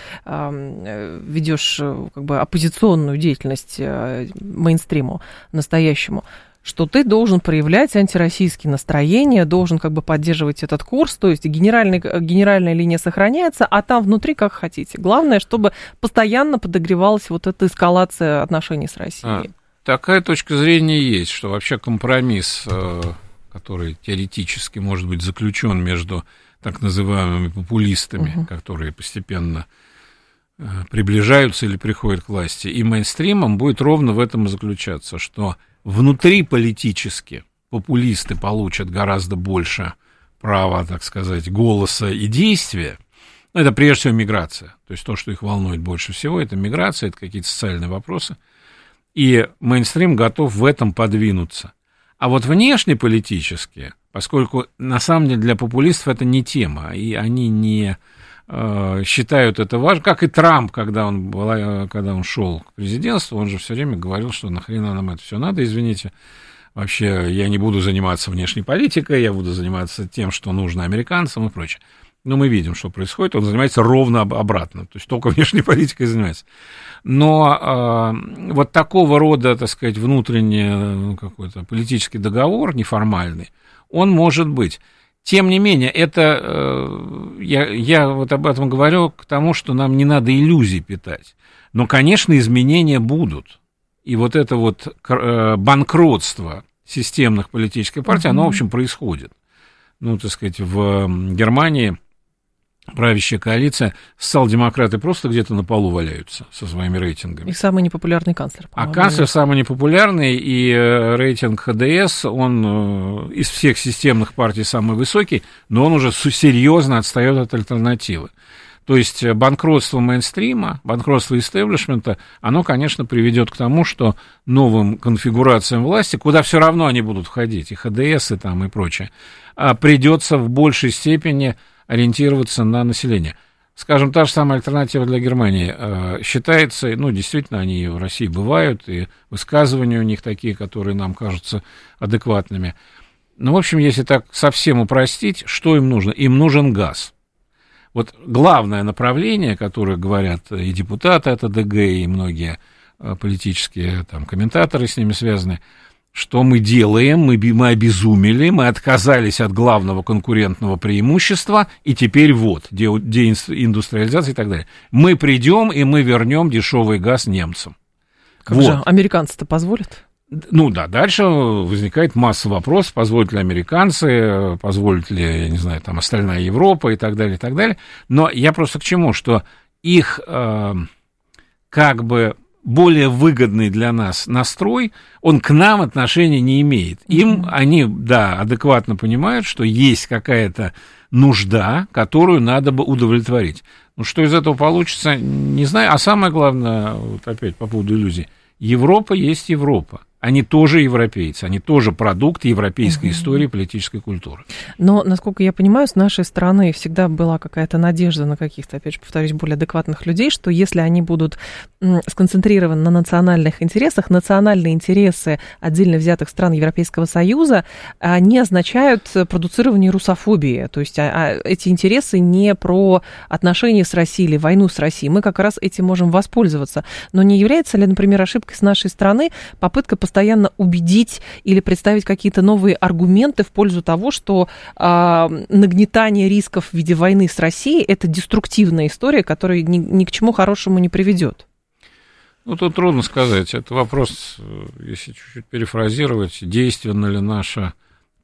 [SPEAKER 1] ведешь как бы оппозиционную деятельность мейнстриму настоящему, что ты должен проявлять антироссийские настроения, должен как бы поддерживать этот курс, то есть генеральная линия сохраняется, а там внутри как хотите. Главное, чтобы постоянно подогревалась вот эта эскалация отношений с Россией.
[SPEAKER 11] Такая точка зрения есть, что вообще компромисс, который теоретически может быть заключен между так называемыми популистами, которые постепенно приближаются или приходят к власти, и мейнстримом, будет ровно в этом и заключаться, что внутриполитически популисты получат гораздо больше права, так сказать, голоса и действия. Это прежде всего миграция. То есть то, что их волнует больше всего, это миграция, это какие-то социальные вопросы. И мейнстрим готов в этом подвинуться. А вот внешнеполитически, поскольку на самом деле для популистов это не тема, и они не считают это важным, как и Трамп, когда он шел к президентству, он же все время говорил, что нахрена нам это все надо, извините, вообще я не буду заниматься внешней политикой, я буду заниматься тем, что нужно американцам и прочее. Но мы видим, что происходит, он занимается ровно обратно, то есть только внешней политикой занимается. Но вот такого рода, так сказать, внутренний какой-то политический договор неформальный, он может быть. Тем не менее, это, я вот об этом говорю к тому, что нам не надо иллюзий питать. Но, конечно, изменения будут. И вот это вот банкротство системных политических партий, оно, в общем, происходит. Ну, так сказать, в Германии правящая коалиция, социал-демократы просто где-то на полу валяются со своими рейтингами.
[SPEAKER 1] И самый непопулярный канцлер,
[SPEAKER 11] по-моему. А канцлер самый непопулярный, и рейтинг ХДС, он из всех системных партий самый высокий, но он уже серьезно отстает от альтернативы. То есть банкротство мейнстрима, банкротство истеблишмента, оно, конечно, приведет к тому, что новым конфигурациям власти, куда все равно они будут входить, и ХДС, и там, и прочее, придется в большей степени ориентироваться на население. Скажем, та же самая альтернатива для Германии считается, ну, действительно, они в России бывают, и высказывания у них такие, которые нам кажутся адекватными. Ну, в общем, если так совсем упростить, что им нужно? Им нужен газ. Вот главное направление, которое говорят и депутаты от АДГ, и многие политические там, комментаторы с ними связаны, что мы делаем, мы обезумели, мы отказались от главного конкурентного преимущества, и теперь вот, деиндустриализация и так далее. Мы придем, и мы вернем дешевый газ немцам.
[SPEAKER 1] Как вот. Же, американцы-то позволят?
[SPEAKER 11] Ну да, дальше возникает масса вопросов, позволят ли американцы, позволит ли, я не знаю, там остальная Европа и так далее, и так далее. Но я просто к чему, что их как бы более выгодный для нас настрой, он к нам отношения не имеет. Им они, да, адекватно понимают, что есть какая-то нужда, которую надо бы удовлетворить. Ну, что из этого получится, не знаю. А самое главное, вот опять по поводу иллюзий, Европа есть Европа. Они тоже европейцы, они тоже продукт европейской истории, политической культуры.
[SPEAKER 1] Но, насколько я понимаю, с нашей стороны всегда была какая-то надежда на каких-то, опять же, повторюсь, более адекватных людей, что если они будут сконцентрированы на национальных интересах, национальные интересы отдельно взятых стран Европейского Союза не означают продуцирование русофобии. То есть эти интересы не про отношения с Россией или войну с Россией. Мы как раз этим можем воспользоваться. Но не является ли, например, ошибкой с нашей стороны попытка постоянно убедить или представить какие-то новые аргументы в пользу того, что нагнетание рисков в виде войны с Россией – это деструктивная история, которая ни к чему хорошему не приведет?
[SPEAKER 11] Ну, тут трудно сказать. Это вопрос, если чуть-чуть перефразировать, действенна ли наша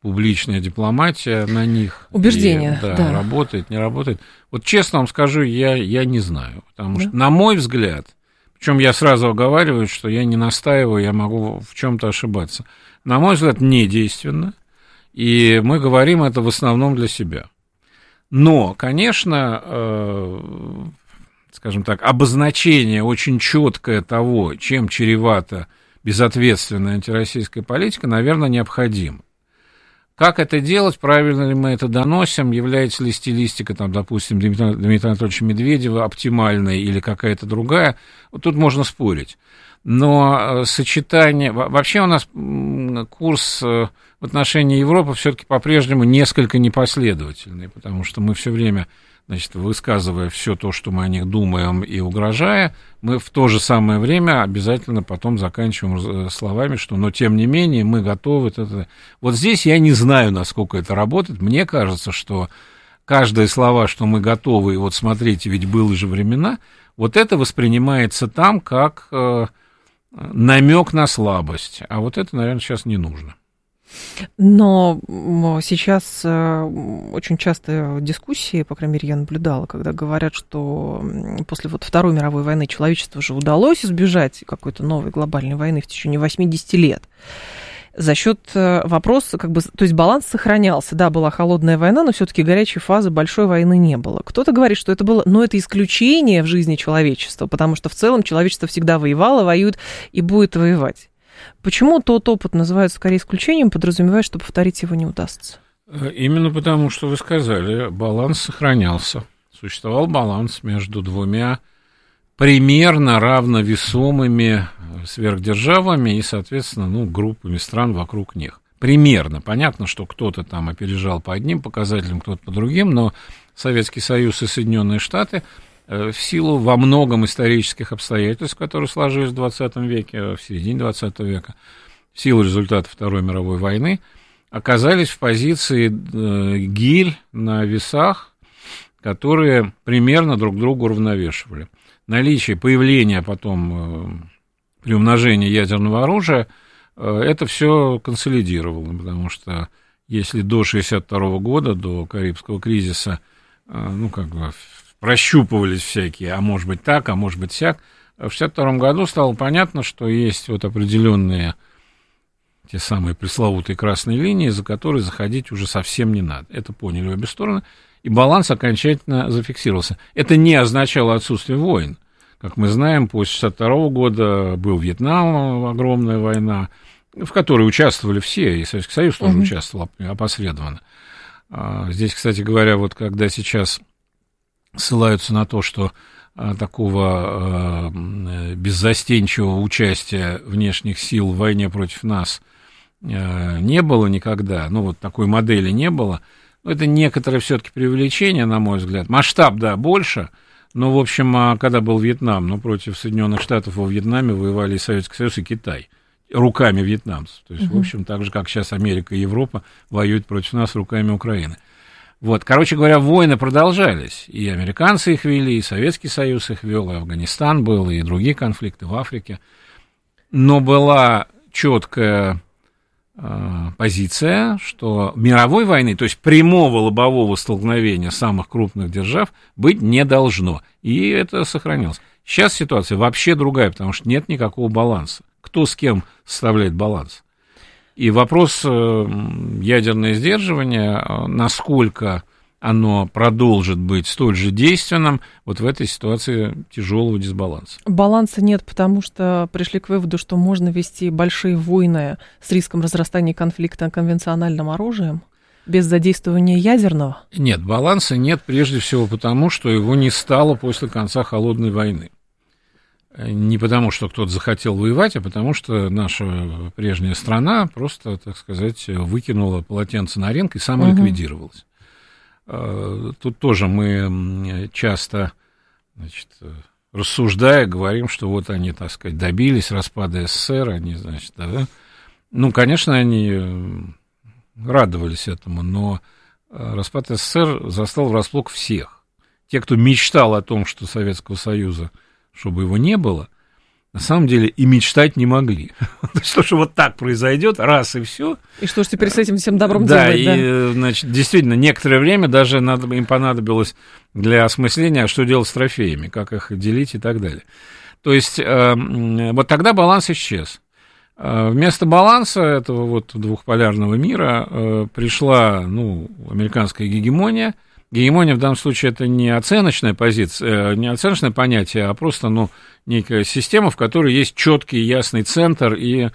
[SPEAKER 11] публичная дипломатия на них.
[SPEAKER 1] Убеждения, да.
[SPEAKER 11] Работает, не работает. Вот честно вам скажу, я не знаю. Потому что, на мой взгляд, причем я сразу оговариваю, что я не настаиваю, я могу в чем-то ошибаться. На мой взгляд, недейственно, и мы говорим это в основном для себя. Но, конечно, скажем так, обозначение очень четкое того, чем чревата безответственная антироссийская политика, наверное, необходимо. Как это делать, правильно ли мы это доносим, является ли стилистика, там, допустим, Дмитрия Анатольевича Медведева оптимальной или какая-то другая, вот тут можно спорить. Но сочетание... Вообще у нас курс в отношении Европы все-таки по-прежнему несколько непоследовательный, потому что мы все время, значит, высказывая все то, что мы о них думаем и угрожая, мы в то же самое время обязательно потом заканчиваем словами, что, но тем не менее, мы готовы. Вот здесь я не знаю, насколько это работает. Мне кажется, что каждое слово, что мы готовы, и вот смотрите, ведь были же времена, вот это воспринимается там как намек на слабость. А вот это, наверное, сейчас не нужно.
[SPEAKER 1] Но сейчас очень часто дискуссии, по крайней мере, я наблюдала, когда говорят, что после вот Второй мировой войны человечеству же удалось избежать какой-то новой глобальной войны в течение 80 лет. За счет вопроса, как бы, то есть баланс сохранялся. Да, была холодная война, но все-таки горячей фазы большой войны не было. Кто-то говорит, что это было, но это исключение в жизни человечества, потому что в целом человечество всегда воевало, воюет и будет воевать. Почему тот опыт называется скорее исключением, подразумевая, что повторить его не удастся?
[SPEAKER 11] Именно потому, что вы сказали, баланс сохранялся. Существовал баланс между двумя примерно равновесомыми сверхдержавами и, соответственно, группами стран вокруг них. Примерно. Понятно, что кто-то там опережал по одним показателям, кто-то по другим, но Советский Союз и Соединенные Штаты в силу во многом исторических обстоятельств, которые сложились в 20 веке, в середине 20 века, в силу результатов Второй мировой войны, оказались в позиции гирь на весах, которые примерно друг друга уравновешивали. Наличие, появление потом приумножения ядерного оружия, это все консолидировало, потому что если до 1962 года, до Карибского кризиса, прощупывались всякие, а может быть так, а может быть сяк. В 1962 году стало понятно, что есть вот определенные те самые пресловутые красные линии, за которые заходить уже совсем не надо. Это поняли обе стороны, и баланс окончательно зафиксировался. Это не означало отсутствие войн. Как мы знаем, после 1962 года был Вьетнам, огромная война, в которой участвовали все, и Советский Союз тоже участвовал опосредованно. Здесь, кстати говоря, вот когда сейчас ссылаются на то, что такого беззастенчивого участия внешних сил в войне против нас не было никогда, вот такой модели не было, это некоторое все-таки преувеличение, на мой взгляд. Масштаб, да, больше, но, в общем, когда был Вьетнам, против Соединенных Штатов во Вьетнаме воевали и Советский Союз, и Китай руками вьетнамцев. То есть, в общем, так же, как сейчас Америка и Европа воюют против нас руками Украины. Короче говоря, войны продолжались, и американцы их вели, и Советский Союз их вел, и Афганистан был, и другие конфликты в Африке. Но была четкая позиция, что мировой войны, то есть прямого лобового столкновения самых крупных держав, быть не должно, и это сохранилось. Сейчас ситуация вообще другая, потому что нет никакого баланса. Кто с кем составляет баланс? И вопрос ядерное сдерживание, насколько оно продолжит быть столь же действенным, вот в этой ситуации тяжелого дисбаланса.
[SPEAKER 1] Баланса нет, потому что пришли к выводу, что можно вести большие войны с риском разрастания конфликта конвенциональным оружием без задействования ядерного?
[SPEAKER 11] Нет, баланса нет прежде всего потому, что его не стало после конца Холодной войны. Не потому, что кто-то захотел воевать, а потому, что наша прежняя страна просто, так сказать, выкинула полотенце на ринг и самоликвидировалась. Тут тоже мы часто, рассуждая, говорим, что вот они, так сказать, добились распада СССР, они, конечно, они радовались этому, но распад СССР застал врасплох всех. Те, кто мечтал о том, что Советского Союза, чтобы его не было, на самом деле и мечтать не могли. То есть, что вот так произойдет, раз и все.
[SPEAKER 1] И что ж теперь с этим всем добром делать?
[SPEAKER 11] Да, и, значит, действительно, некоторое время даже им понадобилось для осмысления, что делать с трофеями, как их делить и так далее. То есть, вот тогда баланс исчез. Вместо баланса этого вот двухполярного мира пришла, американская гегемония. Гегемония в данном случае это не оценочная позиция, не оценочное понятие, а просто, некая система, в которой есть четкий ясный центр, и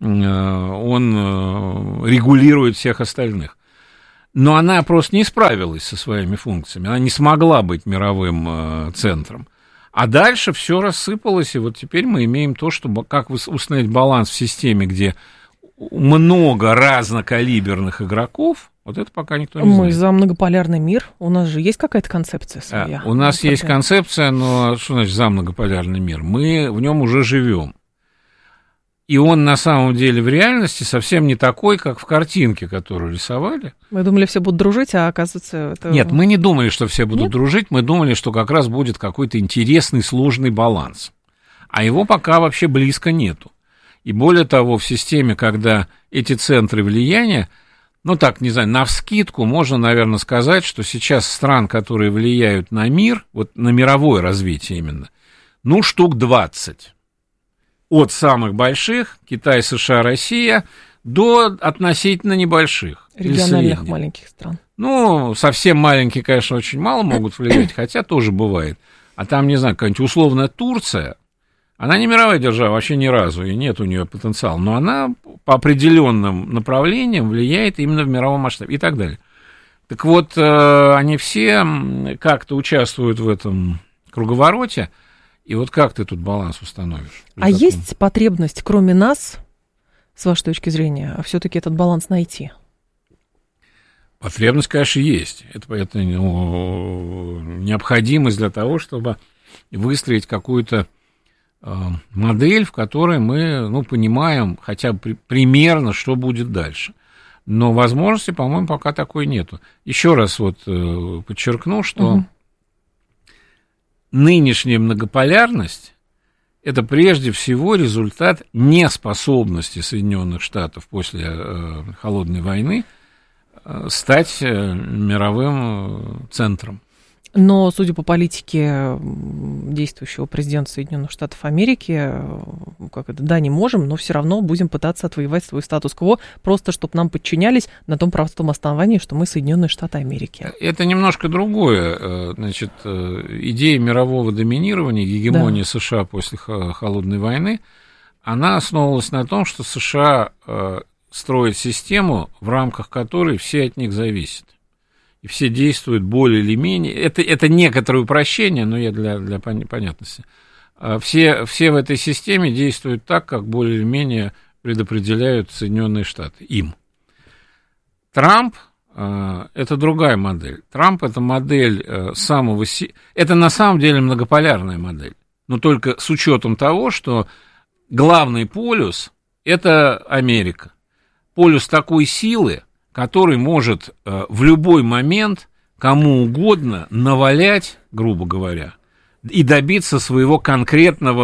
[SPEAKER 11] он регулирует всех остальных. Но она просто не справилась со своими функциями, она не смогла быть мировым центром. А дальше все рассыпалось, и вот теперь мы имеем то, что как установить баланс в системе, где много разнокалиберных игроков, вот это пока никто не знает.
[SPEAKER 1] Мы за многополярный мир, у нас же есть какая-то концепция своя?
[SPEAKER 11] У нас есть концепция, но что значит за многополярный мир? Мы в нем уже живем. И он на самом деле в реальности совсем не такой, как в картинке, которую рисовали.
[SPEAKER 1] Мы думали, все будут дружить, а оказывается... это...
[SPEAKER 11] Нет, мы не думали, что все будут дружить, мы думали, что как раз будет какой-то интересный, сложный баланс. А его пока вообще близко нету. И более того, в системе, когда эти центры влияния, навскидку можно, наверное, сказать, что сейчас стран, которые влияют на мир, вот на мировое развитие именно, штук 20. От самых больших, Китай, США, Россия, до относительно небольших.
[SPEAKER 1] Региональных маленьких стран.
[SPEAKER 11] Совсем маленькие, конечно, очень мало могут влиять, хотя тоже бывает. А там, не знаю, какая-нибудь условная Турция, она не мировая держава вообще ни разу, и нет у нее потенциала, но она по определенным направлениям влияет именно в мировом масштабе и так далее. Так вот, они все как-то участвуют в этом круговороте, и вот как ты тут баланс установишь?
[SPEAKER 1] Есть потребность, кроме нас, с вашей точки зрения, все-таки этот баланс найти?
[SPEAKER 11] Потребность, конечно, есть. Это необходимость для того, чтобы выстроить какую-то модель, в которой мы, понимаем хотя бы примерно, что будет дальше. Но возможности, по-моему, пока такой нету. Еще раз подчеркну, что нынешняя многополярность – это прежде всего результат неспособности Соединенных Штатов после Холодной войны стать мировым центром.
[SPEAKER 1] Но, судя по политике действующего президента Соединенных Штатов Америки, не можем, но все равно будем пытаться отвоевать свой статус-кво, просто чтобы нам подчинялись на том простом основании, что мы Соединенные Штаты Америки.
[SPEAKER 11] Это немножко другое. Значит, идея мирового доминирования, гегемонии США после Холодной войны, она основывалась на том, что США строят систему, в рамках которой все от них зависят. И все действуют более или менее. Это некоторое упрощение, но я для понятности. Все в этой системе действуют так, как более или менее предопределяют Соединенные Штаты им. Трамп это другая модель. Трамп это модель это на самом деле многополярная модель, но только с учетом того, что главный полюс это Америка. Полюс такой силы, который может в любой момент кому угодно навалять, грубо говоря, и добиться своего конкретного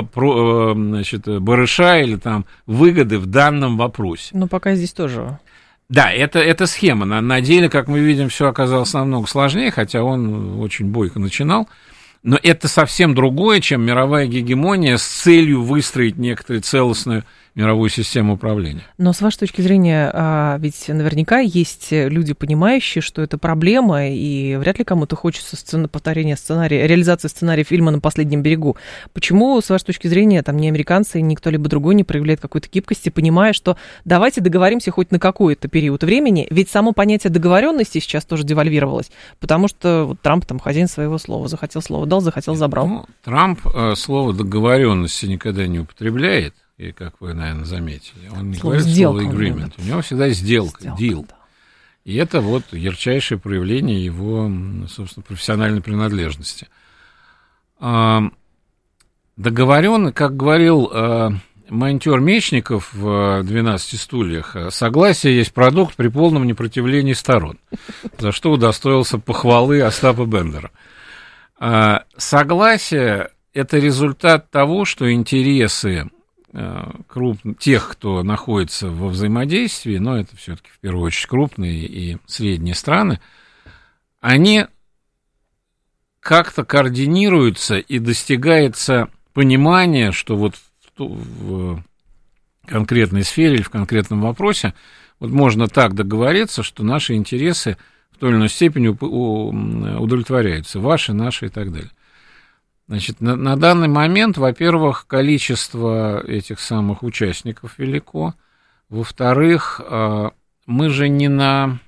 [SPEAKER 11] барыша или выгоды в данном вопросе.
[SPEAKER 1] Но пока здесь тоже...
[SPEAKER 11] Да, это схема. На деле, как мы видим, все оказалось намного сложнее, хотя он очень бойко начинал. Но это совсем другое, чем мировая гегемония с целью выстроить некоторую целостную мировую систему управления.
[SPEAKER 1] Но с вашей точки зрения, ведь наверняка есть люди, понимающие, что это проблема, и вряд ли кому-то хочется реализации сценария фильма «На последнем берегу». Почему, с вашей точки зрения, ни американцы, ни кто-либо другой не проявляет какой-то гибкости, понимая, что давайте договоримся хоть на какой-то период времени, ведь само понятие договоренности сейчас тоже девальвировалось, потому что Трамп хозяин своего слова, захотел слово дал, захотел забрал.
[SPEAKER 11] Трамп слово договоренности никогда не употребляет. И, как вы, наверное, заметили, он не говорит слово agreement. У него всегда сделка, deal. И это ярчайшее проявление его, собственно, профессиональной принадлежности. Договорен, как говорил монтер Мечников в «12 стульях», согласие есть продукт при полном непротивлении сторон, за что удостоился похвалы Остапа Бендера. Согласие – это результат того, что интересы тех, кто находится во взаимодействии, но это все-таки в первую очередь крупные и средние страны, они как-то координируются и достигается понимание, что вот в конкретной сфере или в конкретном вопросе вот можно так договориться, что наши интересы в той или иной степени удовлетворяются, ваши, наши и так далее. Значит, на данный момент, во-первых, количество этих самых участников велико, во-вторых, мы же не на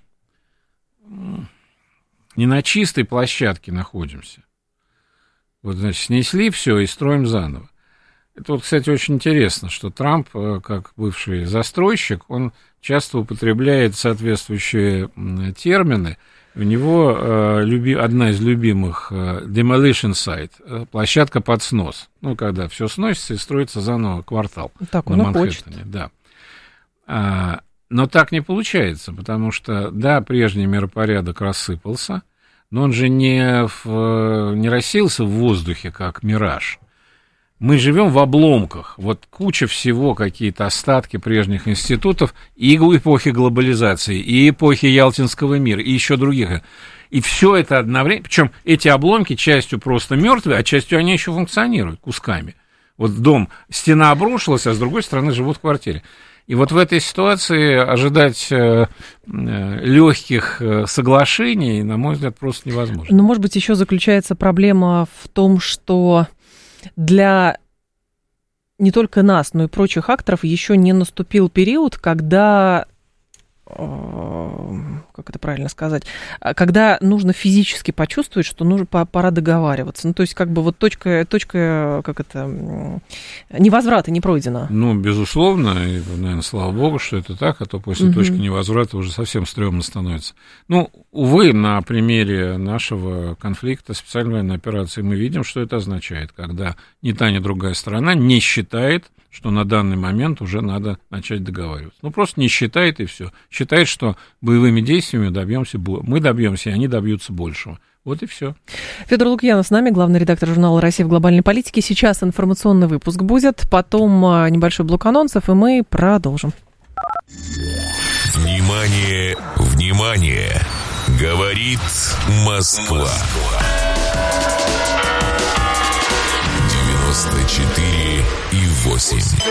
[SPEAKER 11] чистой площадке находимся. Вот, значит, снесли все и строим заново. Это вот, кстати, очень интересно, что Трамп, как бывший застройщик, он часто употребляет соответствующие термины. У него одна из любимых demolition site, площадка под снос. Ну, когда все сносится и строится заново квартал
[SPEAKER 1] так
[SPEAKER 11] на Манхэттене. Да. Но так не получается, потому что, да, прежний миропорядок рассыпался, но он же не рассеялся в воздухе, как мираж. Мы живем в обломках, вот куча всего, какие-то остатки прежних институтов и эпохи глобализации, и эпохи Ялтинского мира, и еще других. И все это одновременно, причем эти обломки частью просто мертвые, а частью они еще функционируют кусками. Вот дом, стена обрушилась, а с другой стороны живут в квартире. И вот в этой ситуации ожидать легких соглашений, на мой взгляд, просто невозможно.
[SPEAKER 1] Но, может быть, еще заключается проблема в том, что для не только нас, но и прочих акторов еще не наступил период, когда, как это правильно сказать, когда нужно физически почувствовать, что пора договариваться. Ну, то есть, как бы вот точка как это, невозврата не пройдена.
[SPEAKER 11] Ну, безусловно, и, наверное, слава богу, что это так, а то после точки невозврата уже совсем стрёмно становится. Ну, увы, на примере нашего конфликта, специальной военной операции, мы видим, что это означает, когда ни та, ни другая сторона не считает, что на данный момент уже надо начать договариваться. Ну, просто не считает, и все. Считает, что боевыми действиями мы добьемся, и они добьются большего. Вот и все.
[SPEAKER 1] Федор Лукьянов с нами, главный редактор журнала «Россия в глобальной политике». Сейчас информационный выпуск будет, потом небольшой блок анонсов, и мы продолжим.
[SPEAKER 4] Внимание, внимание! Говорит Москва. 94,8.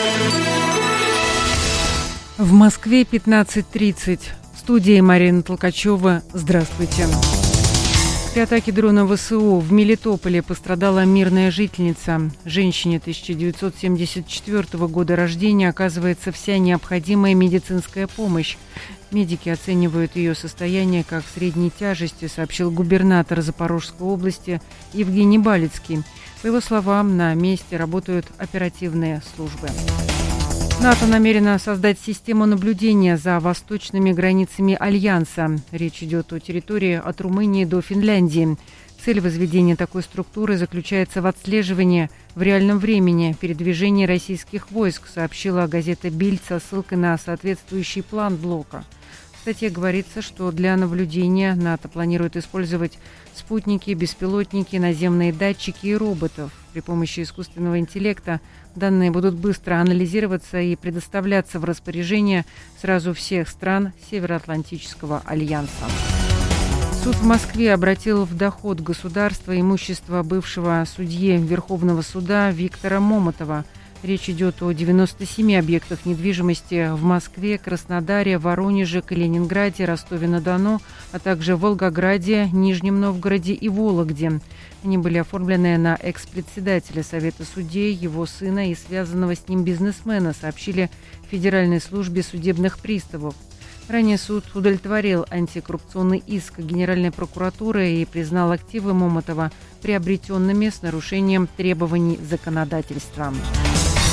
[SPEAKER 5] В Москве 15:30. В студии Марина Толкачева. Здравствуйте. При атаке дрона ВСУ в Мелитополе пострадала мирная жительница. Женщине 1974 года рождения оказывается вся необходимая медицинская помощь. Медики оценивают ее состояние как средней тяжести, сообщил губернатор Запорожской области Евгений Балицкий. По его словам, на месте работают оперативные службы. НАТО намерено создать систему наблюдения за восточными границами Альянса. Речь идет о территории от Румынии до Финляндии. Цель возведения такой структуры заключается в отслеживании в реальном времени передвижения российских войск, сообщила газета «Бильд» со ссылкой на соответствующий план блока. В статье говорится, что для наблюдения НАТО планирует использовать спутники, беспилотники, наземные датчики и роботов. При помощи искусственного интеллекта данные будут быстро анализироваться и предоставляться в распоряжение сразу всех стран Североатлантического альянса. Суд в Москве обратил в доход государства имущество бывшего судьи Верховного суда Виктора Момотова. Речь идет о 97 объектах недвижимости в Москве, Краснодаре, Воронеже, Калининграде, Ростове-на-Дону, а также Волгограде, Нижнем Новгороде и Вологде. Они были оформлены на экс-председателя Совета судей, его сына и связанного с ним бизнесмена, сообщили в Федеральной службе судебных приставов. Ранее суд удовлетворил антикоррупционный иск Генеральной прокуратуры и признал активы Момотова приобретенными с нарушением требований законодательства. В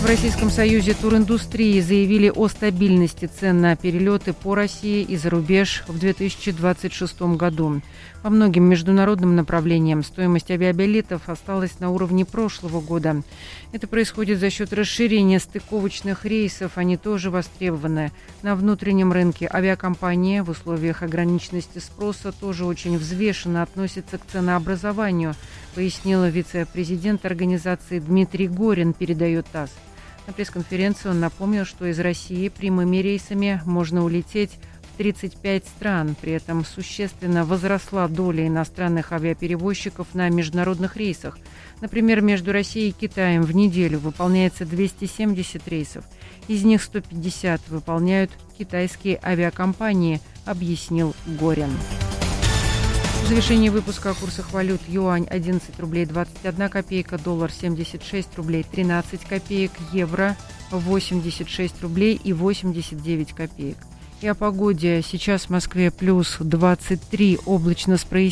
[SPEAKER 5] В Российском союзе туриндустрии заявили о стабильности цен на перелеты по России и за рубеж в 2026 году. По многим международным направлениям стоимость авиабилетов осталась на уровне прошлого года. Это происходит за счет расширения стыковочных рейсов, они тоже востребованы. На внутреннем рынке авиакомпания в условиях ограниченности спроса тоже очень взвешенно относится к ценообразованию, пояснила вице-президент организации Дмитрий Горин, передает ТАСС. На пресс-конференции он напомнил, что из России прямыми рейсами можно улететь в 35 стран. При этом существенно возросла доля иностранных авиаперевозчиков на международных рейсах. Например, между Россией и Китаем в неделю выполняется 270 рейсов. Из них 150 выполняют китайские авиакомпании, объяснил Горин. В завершении выпуска о курсах валют: юань 11 рублей 21 копейка, доллар 76 рублей 13 копеек, евро 86 рублей и 89 копеек. И о погоде. Сейчас в Москве плюс 23, облачно с прояснениями.